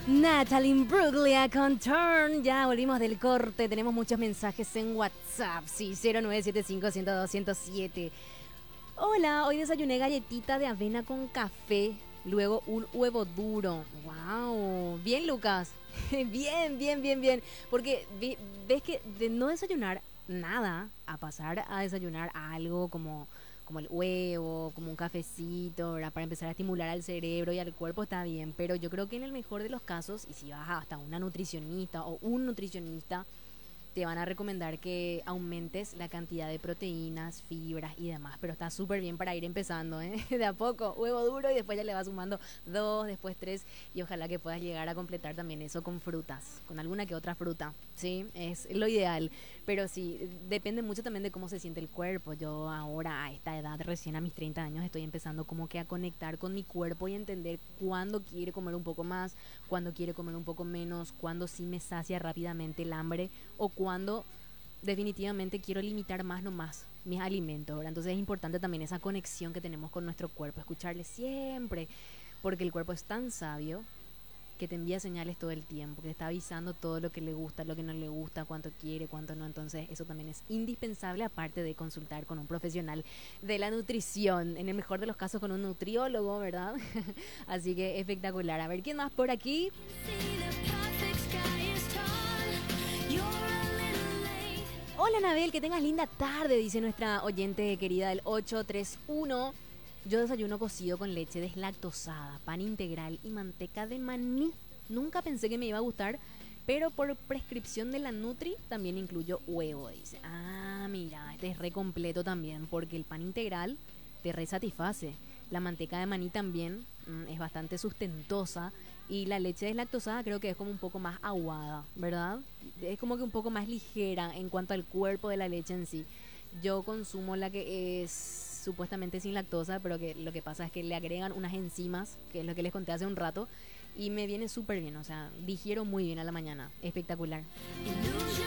Natalie Imbruglia con Turn. Ya volvimos del corte. Tenemos muchos mensajes en WhatsApp. Sí, 0975-102-107. Hola, hoy desayuné galletita de avena con café. Luego un huevo duro. ¡Wow! Bien, Lucas. Bien, bien, bien, bien. Porque ves que de no desayunar nada a pasar a desayunar algo como el huevo, como un cafecito, ¿verdad? Para empezar a estimular al cerebro y al cuerpo está bien. Pero yo creo que en el mejor de los casos, y si vas hasta una nutricionista o un nutricionista, te van a recomendar que aumentes la cantidad de proteínas, fibras y demás. Pero está súper bien para ir empezando, ¿eh? De a poco, huevo duro y después ya le vas sumando 2, después 3 y ojalá que puedas llegar a completar también eso con frutas, con alguna que otra fruta, ¿sí? Es lo ideal. Pero sí, depende mucho también de cómo se siente el cuerpo. Yo ahora a esta edad, recién a mis 30 años, estoy empezando como que a conectar con mi cuerpo y entender cuándo quiere comer un poco más, cuándo quiere comer un poco menos, cuándo sí me sacia rápidamente el hambre o cuando definitivamente quiero limitar más nomás mis alimentos, ¿verdad? Entonces es importante también esa conexión que tenemos con nuestro cuerpo, escucharle siempre, porque el cuerpo es tan sabio que te envía señales todo el tiempo, que te está avisando todo lo que le gusta, lo que no le gusta, cuánto quiere, cuánto no. Entonces eso también es indispensable, aparte de consultar con un profesional de la nutrición, en el mejor de los casos con un nutriólogo, ¿verdad? Así que espectacular. A ver, ¿quién más por aquí? Hola, Anabel, que tengas linda tarde, dice nuestra oyente querida del 831. Yo desayuno cocido con leche deslactosada, pan integral y manteca de maní. Nunca pensé que me iba a gustar, pero por prescripción de la Nutri también incluyo huevo, dice. Ah, mira, este es re completo también, porque el pan integral te re satisface. La manteca de maní también es bastante sustentosa y la leche deslactosada creo que es como un poco más aguada, ¿verdad? Es como que un poco más ligera en cuanto al cuerpo de la leche en sí. Yo consumo la que es supuestamente sin lactosa, pero que lo que pasa es que le agregan unas enzimas, que es lo que les conté hace un rato, y me viene súper bien, o sea, digiero muy bien a la mañana, espectacular.